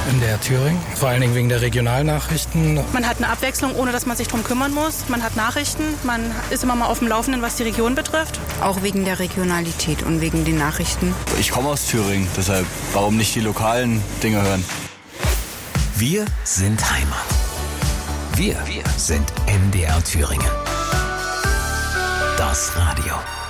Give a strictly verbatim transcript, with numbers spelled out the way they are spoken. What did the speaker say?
M D R Thüringen, vor allen Dingen wegen der Regionalnachrichten. Man hat eine Abwechslung, ohne dass man sich drum kümmern muss. Man hat Nachrichten, man ist immer mal auf dem Laufenden, was die Region betrifft. Auch wegen der Regionalität und wegen den Nachrichten. Ich komme aus Thüringen, deshalb warum nicht die lokalen Dinge hören? Wir sind Heimat. Wir, wir sind M D R Thüringen. Das Radio.